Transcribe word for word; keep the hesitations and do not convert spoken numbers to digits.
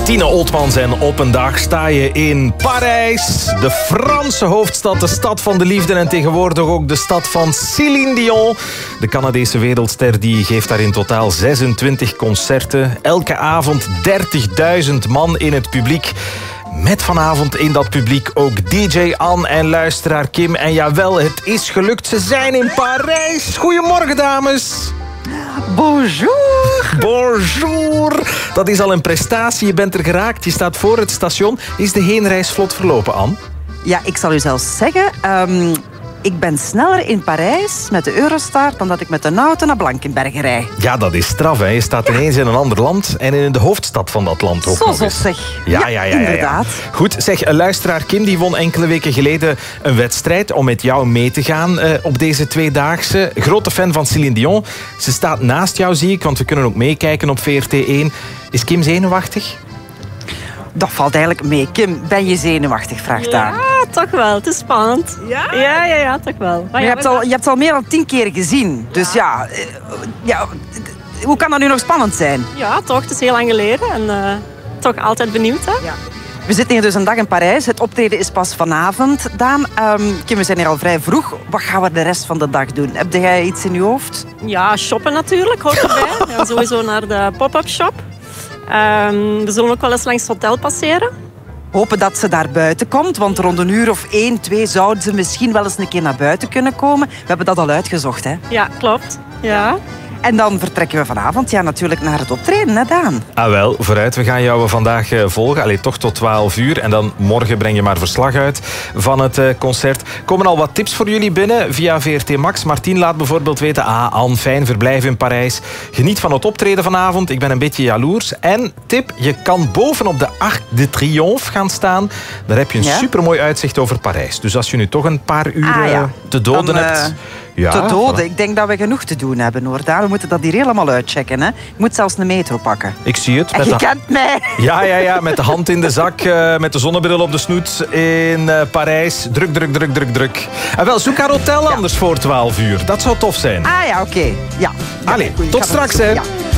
Tine Oldmans en op een dag sta je in Parijs. De Franse hoofdstad, de stad van de liefde en tegenwoordig ook de stad van Céline Dion. De Canadese wereldster die geeft daar in totaal zesentwintig concerten. Elke avond dertigduizend man in het publiek. Met vanavond in dat publiek ook D J Anne en luisteraar Kim. En jawel, het is gelukt. Ze zijn in Parijs. Goedemorgen, dames. Bonjour. Bonjour. Dat is al een prestatie. Je bent er geraakt. Je staat voor het station. Is de heenreis vlot verlopen, Anne? Ja, ik zal u zelfs zeggen... Um, ik ben sneller in Parijs met de Eurostar dan dat ik met de auto naar Blankenberge rijd. Ja, dat is straf. Hè. Je staat ineens in een ander land en in de hoofdstad van dat land ook Zo nog zot, eens. zeg. Ja, Ja, ja, ja, ja, inderdaad. Ja. Goed, zeg, een luisteraar Kim die won enkele weken geleden een wedstrijd om met jou mee te gaan uh, op deze tweedaagse. Grote fan van Céline Dion. Ze staat naast jou, zie ik, want we kunnen ook meekijken op V R T één. Is Kim zenuwachtig? Dat valt eigenlijk mee. Kim, ben je zenuwachtig, vraagt Ja, aan. toch wel. Het is spannend. Ja? Ja, ja, ja, toch wel. Maar Maar je, ja, hebt al, je hebt het al meer dan tien keer gezien. Dus ja, eh, ja, hoe kan dat nu nog spannend zijn? Ja, toch. Het is heel lang geleden. En uh, toch altijd benieuwd, hè? Ja. We zitten hier dus een dag in Parijs. Het optreden is pas vanavond. Daan, um, Kim, we zijn hier al vrij vroeg. Wat gaan we de rest van de dag doen? Heb jij iets in je hoofd? Ja, shoppen natuurlijk hoort erbij. We gaan sowieso naar de pop-up shop. Um, we zullen ook wel eens langs het hotel passeren. Hopen dat ze daar buiten komt, want rond een uur of één, twee zouden ze misschien wel eens een keer naar buiten kunnen komen. We hebben dat al uitgezocht, hè? Ja, klopt. Ja. En dan vertrekken we vanavond ja, natuurlijk naar het optreden, hè Daan? Ah wel, vooruit. We gaan jou vandaag uh, volgen. Allee, toch tot twaalf uur. En dan morgen breng je maar verslag uit van het uh, concert. Komen al wat tips voor jullie binnen via V R T Max. Martien laat bijvoorbeeld weten... Ah, Anne, fijn verblijf in Parijs. Geniet van het optreden vanavond. Ik ben een beetje jaloers. En tip, je kan bovenop de Arc de Triomphe gaan staan. Daar heb je een Ja? supermooi uitzicht over Parijs. Dus als je nu toch een paar uur Ah, ja. uh, te doden Dan, uh, hebt... Ja, te doden. voilà. Ik denk dat we genoeg te doen hebben, hoor. Daan, we moeten dat hier helemaal uitchecken, hè? Je moet zelfs een metro pakken. Ik zie het. En Met je de... kent mij. Ja, ja, ja, met de hand in de zak, uh, met de zonnebril op de snoet in uh, Parijs. Druk, druk, druk, druk, druk. En wel, zoek haar hotel anders voor twaalf uur. Dat zou tof zijn. Ah ja, oké. Ja. Ja, Allee, goed, ik tot ga dat straks, hè. zoeken, ja.